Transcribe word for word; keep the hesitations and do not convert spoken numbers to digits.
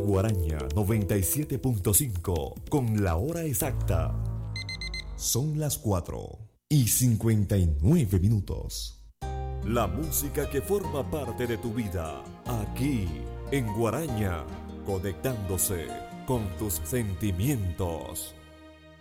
Guaraña noventa y siete punto cinco con la hora exacta. Son las cuatro y cincuenta y nueve minutos. La música que forma parte de tu vida, aquí en Guaraña, conectándose con tus sentimientos.